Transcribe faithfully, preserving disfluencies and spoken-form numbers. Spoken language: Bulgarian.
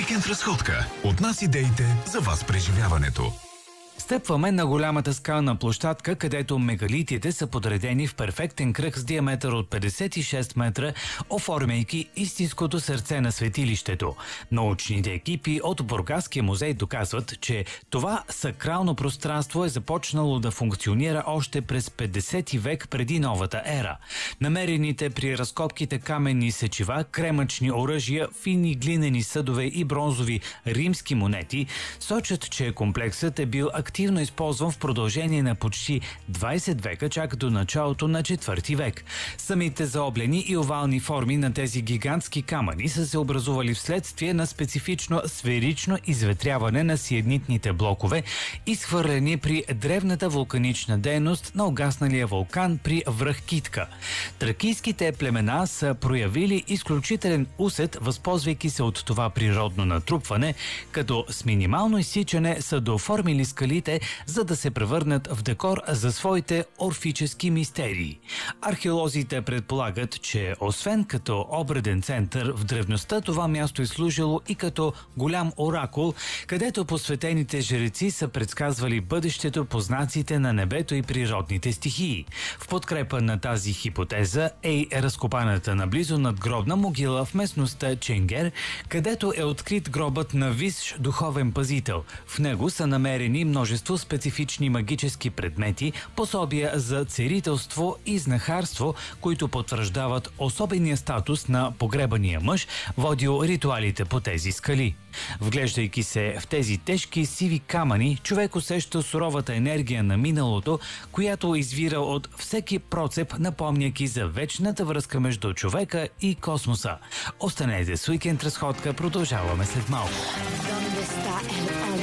Уикенд разходка. От нас идеите за вас преживяването. Стъпваме на голямата скална площадка, където мегалитите са подредени в перфектен кръг с диаметър от петдесет и шест метра, оформяйки истинското сърце на светилището. Научните екипи от Бургаския музей доказват, че това сакрално пространство е започнало да функционира още през петдесети век преди новата ера. Намерените при разкопките каменни сечива, кремъчни оръжия, фини глинени съдове и бронзови римски монети сочат, че комплексът е бил активно използван в продължение на почти двайсет века, чак до началото на четвърти век. Самите заоблени и овални форми на тези гигантски камъни са се образували вследствие на специфично сферично изветряване на сиенитните блокове, изхвърлени при древната вулканична дейност на угасналия вулкан при връх Китка. Тракийските племена са проявили изключителен усет, възползвайки се от това природно натрупване, като с минимално изсичане са дооформили скалите, за да се превърнат в декор за своите орфически мистерии. Археолозите предполагат, че освен като обреден център, в древността това място е служило и като голям оракул, където посветените жреци са предсказвали бъдещето по знаците на небето и природните стихии. В подкрепа на тази хипотеза е и разкопаната наблизо надгробна могила в местността Ченгер, където е открит гробът на висш духовен пазител. В него са намерени множество специфични магически предмети, пособия за целителство и знахарство, които потвърждават особения статус на погребания мъж, водил ритуалите по тези скали. Вглеждайки се в тези тежки сиви камъни, човек усеща суровата енергия на миналото, която извира от всеки процеп, напомняки за вечната връзка между човека и космоса. Останете с Уикенд разходка, продължаваме след малко.